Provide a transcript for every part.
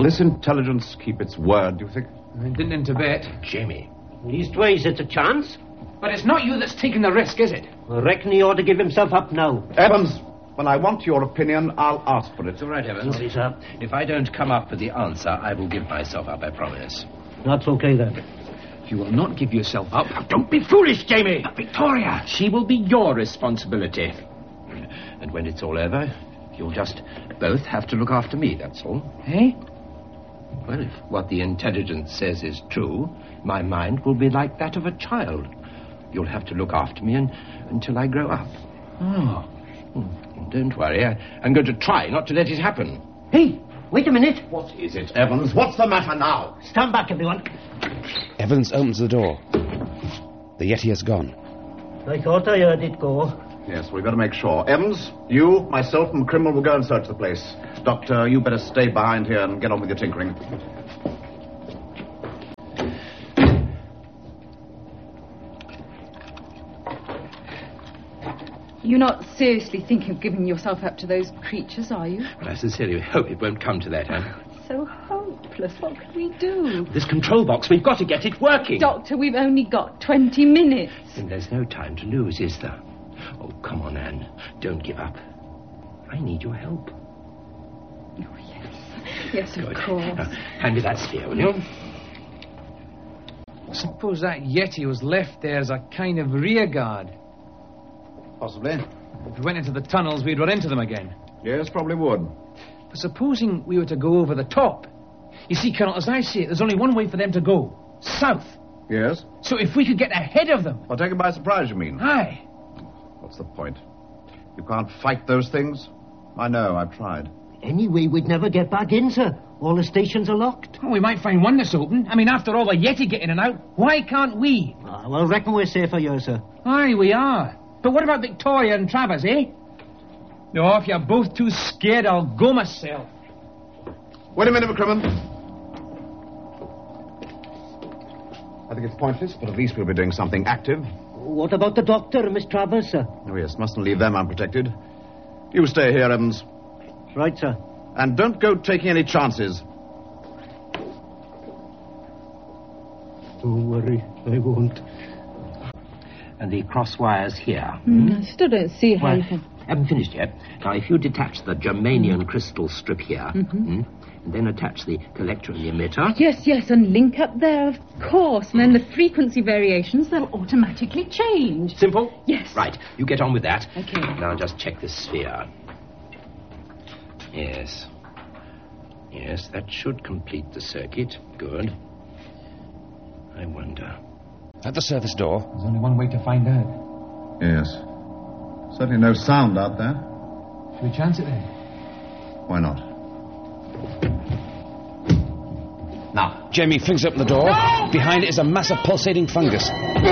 this intelligence keep its word, do you think? It didn't in Tibet. Jamie. Leastways, it's a chance. But it's not you that's taking the risk, is it? I reckon he ought to give himself up now. Evans, when I want your opinion, I'll ask for it. It's all right, Evans. Sorry, sir. If I don't come up with the answer, I will give myself up, I promise. That's okay, then. You will not give yourself up. Now, don't be foolish, Jamie. But Victoria! She will be your responsibility. And when it's all over, you'll just both have to look after me, that's all. Eh? Well, if what the intelligence says is true, my mind will be like that of a child. You'll have to look after me until I grow up. Oh. Don't worry, I'm going to try not to let it happen. Hey, wait a minute. What is it, Evans? What's the matter now? Stand back, everyone. Evans opens the door. The Yeti has gone. I thought I heard it go. Yes, we've got to make sure. Evans, you, myself, and the criminal will go and search the place. Doctor, you better stay behind here and get on with your tinkering. You're not seriously thinking of giving yourself up to those creatures, are you? Well, I sincerely hope it won't come to that, So hopeless. What can we do? This control box, we've got to get it working. Doctor, we've only got 20 minutes. And there's no time to lose, is there? Oh, come on, Anne. Don't give up. I need your help. Oh, yes. Yes, of Good. course. Now, hand me that sphere, will you? I suppose that Yeti was left there as a kind of rear guard. Possibly. If we went into the tunnels, we'd run into them again. Yes, probably would. But supposing we were to go over the top. You see, Colonel, as I see it, there's only one way for them to go. South. Yes? So if we could get ahead of them... I'll take it by surprise, you mean? Aye. What's the point? You can't fight those things? I know, I've tried. Anyway, we'd never get back in, sir. All the stations are locked. Well, we might find one that's open. I mean, after all the Yeti get in and out, why can't we? Well, I reckon we're safer here, sir. Aye, we are. But what about Victoria and Travers, eh? No, if you're both too scared, I'll go myself. Wait a minute, McCrimmon. I think it's pointless, but at least we'll be doing something active. What about the doctor and Miss Travers, sir? Oh, yes, mustn't leave them unprotected. You stay here, Evans. Right, sir. And don't go taking any chances. Don't worry, I won't. And the cross wires here. I still don't see how Well, you can... haven't finished yet. Now, if you detach the germanium crystal strip here, and then attach the collector and the emitter... Yes, and link up there, of course. And then the frequency variations, they'll automatically change. Simple? Yes. Right, you get on with that. Okay. Now, just check this sphere. Yes. Yes, that should complete the circuit. Good. I wonder... At the service door, There's only one way to find out. Yes. Certainly no sound out there. Should we chance it then? Why not? Now. Jamie flings open the door. No! Behind it is a mass of pulsating fungus.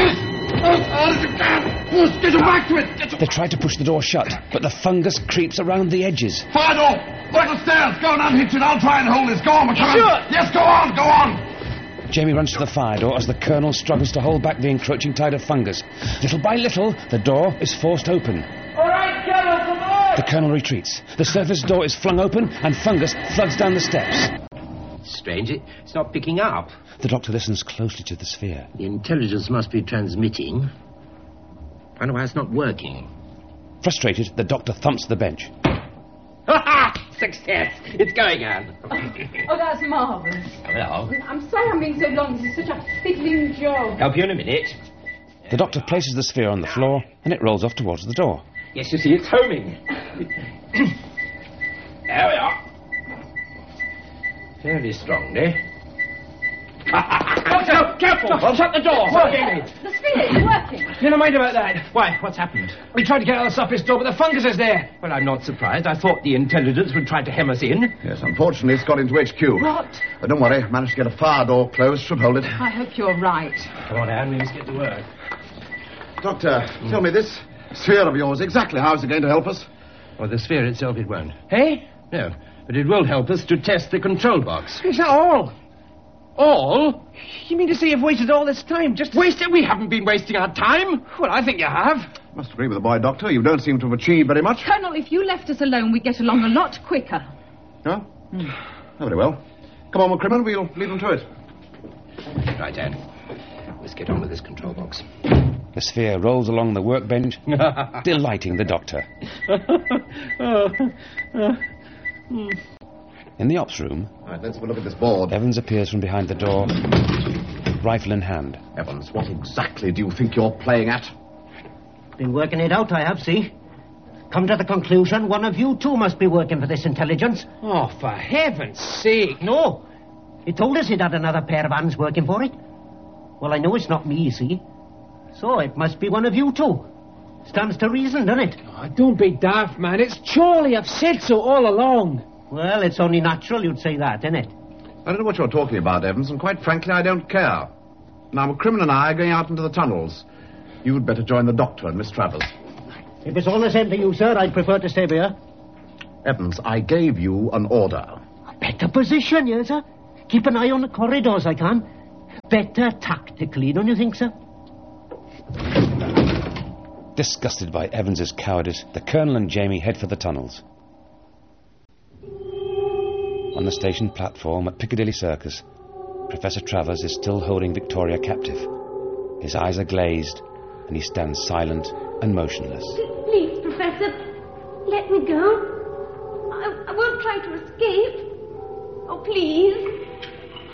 Get him back to it! They try to push the door shut, but the fungus creeps around the edges. Fire door! Right upstairs! Go and unhitch it. I'll try and hold this. Go on, McCrimmon. Sure. Yes, go on, go on! Jamie runs to the fire door as the Colonel struggles to hold back the encroaching tide of fungus. Little by little, the door is forced open. All right, Colonel, come on! The Colonel retreats. The surface door is flung open and fungus floods down the steps. Strange, it's not picking up. The doctor listens closely to the sphere. The intelligence must be transmitting. I wonder why it's not working. Frustrated, the doctor thumps the bench. Ha-ha! Success! It's going, Anne. Oh, that's marvellous. Well, I'm sorry I'm being so long. This is such a fiddling job. help you in a minute. The doctor places the sphere on the floor and it rolls off towards the door. Yes, you see, it's homing. There we are. Fairly strongly. Oh, careful! Shut the door! The sphere is working. Never mind about that. Why, what's happened? We tried to get out of the surface door, but the fungus is there. Well, I'm not surprised. I thought the intelligence would try to hem us in. Yes, unfortunately, it's got into HQ. What? But don't worry, managed to get a fire door closed. Should hold it. I hope you're right. Come on, Anne, we must get to work. Doctor, tell me this sphere of yours, exactly how is it going to help us? Well, the sphere itself, it won't. Hey? No, but it will help us to test the control box. Is that all? All? You mean to say you've wasted all this time? Just Wasted? We haven't been wasting our time. Well, I think you have. Must agree with the boy, Doctor. You don't seem to have achieved very much. Colonel, if you left us alone, we'd get along a lot quicker. Huh? Oh, very well. Come on, McCrimmon, we'll leave them to it. Right, Anne. Let's get on with this control box. The sphere rolls along the workbench, delighting the doctor. In the ops room... Right, let's have a look at this board. Evans appears from behind the door, rifle in hand. Evans, what exactly do you think you're playing at? Been working it out, I have, see? Come to the conclusion one of you two must be working for this intelligence. Oh, for heaven's sake. No. It told us it had another pair of hands working for it. Well, I know it's not me, you see. So it must be one of you two. Stands to reason, doesn't it? Oh, don't be daft, man. It's Charlie. I've said so all along. Well, it's only natural you'd say that, isn't it? I don't know what you're talking about, Evans, and quite frankly, I don't care. Now, McCrimmon and I are going out into the tunnels. You'd better join the doctor and Miss Travers. If it's all the same to you, sir, I'd prefer to stay here. Evans, I gave you an order. A better position, yes, sir. Keep an eye on the corridors, I can. Better tactically, don't you think, sir? Disgusted by Evans's cowardice, the Colonel and Jamie head for the tunnels. On the station platform at Piccadilly Circus, Professor Travers is still holding Victoria captive. His eyes are glazed, and he stands silent and motionless. Please, Professor, let me go. I won't try to escape. Oh, please.